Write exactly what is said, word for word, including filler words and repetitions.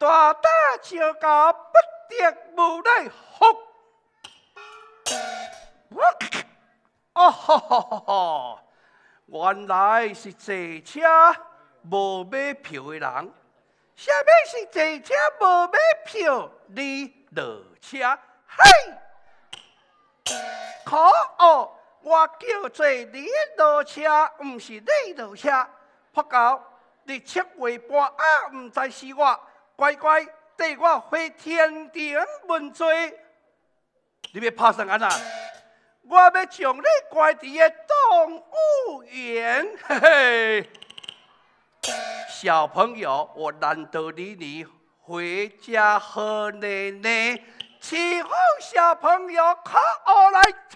大胆招教，不得无奈何。哦吼吼吼吼！原来是坐车无买票的人。啥物是坐车无买票？你落车，嘿！可恶！我叫做你落车，毋是你落车。破狗！你七月半啊，毋知是我，乖乖缀我回天庭问罪。你要拍算安那？我要将你关伫个动物园，嘿嘿。小朋友，我难得你你回家喝奶奶，欺负小朋友可恶来！